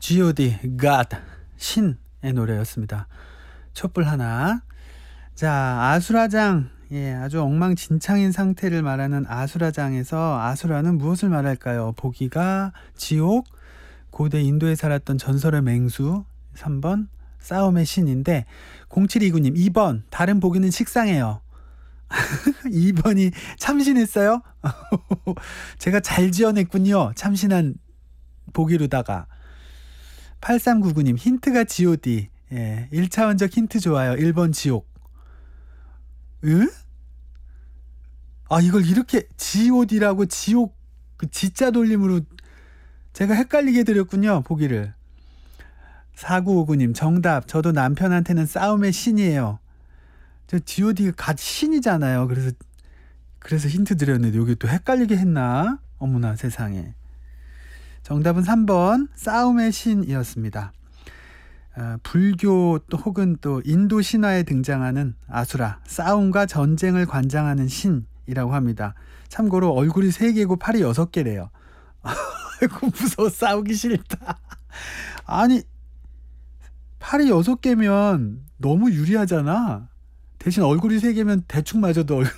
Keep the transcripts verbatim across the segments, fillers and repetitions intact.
지 오 디, God, 신의 노래였습니다. 촛불 하나. 자, 아수라장. 예, 아주 엉망진창인 상태를 말하는 아수라장에서 아수라는 무엇을 말할까요? 보기가 지옥, 고대 인도에 살았던 전설의 맹수, 삼 번 싸움의 신인데, 공칠이구 님 이 번 다른 보기는 식상해요. 이 번이 참신했어요? 제가 잘 지어냈군요. 참신한 보기로다가. 팔삼구구 님 힌트가 지 오 디. 예, 일 차원적 힌트 좋아요. 일 번 지옥. 으? 아, 이걸 이렇게 지 오 디라고 지옥 그 지자 돌림으로 제가 헷갈리게 드렸군요. 보기를. 사구오구 님 정답. 저도 남편한테는 싸움의 신이에요. 저 지 오 디가 갓 신이잖아요. 그래서 그래서 힌트 드렸는데 여기 또 헷갈리게 했나? 어머나 세상에. 정답은 삼 번 싸움의 신이었습니다. 어, 불교 또 혹은 또 인도 신화에 등장하는 아수라, 싸움과 전쟁을 관장하는 신이라고 합니다. 참고로 얼굴이 세 개고 팔이 여섯 개래요. 아이고 무서워, 싸우기 싫다. 아니 팔이 여섯 개면 너무 유리하잖아. 대신 얼굴이 세 개면 대충 맞아도 얼...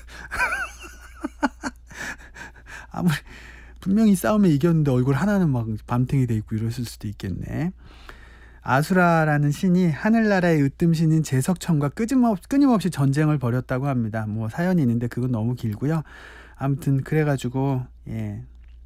아무리 분명히 싸움에 이겼는데 얼굴 하나는 막 밤탱이 돼 있고 이랬을 수도 있겠네. 아수라라는 신이 하늘나라의 으뜸신인 제석천과 끊임없, 끊임없이 전쟁을 벌였다고 합니다. 뭐 사연이 있는데 그건 너무 길고요. 아무튼 그래가지고 예,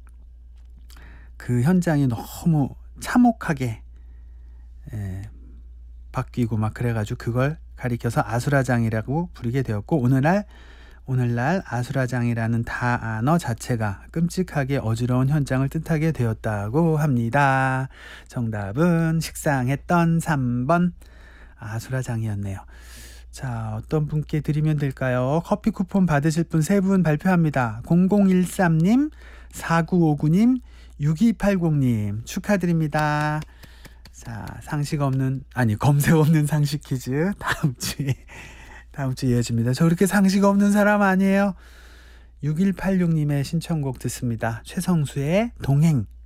그 현장이 너무 참혹하게 예, 바뀌고 막 그래가지고 그걸 가리켜서 아수라장이라고 부르게 되었고, 오늘날 오늘날 아수라장이라는 단어 자체가 끔찍하게 어지러운 현장을 뜻하게 되었다고 합니다. 정답은 식상했던 삼 번 아수라장이었네요. 자, 어떤 분께 드리면 될까요? 커피 쿠폰 받으실 분 세 분 발표합니다. 공공일삼 님, 사구오구 님, 육이팔공 님 축하드립니다. 자, 상식 없는 아니 검색 없는 상식 퀴즈 다음 주에 다음 주에 이어집니다. 저 그렇게 상식 없는 사람 아니에요. 육일팔육 님의 신청곡 듣습니다. 최성수의 동행.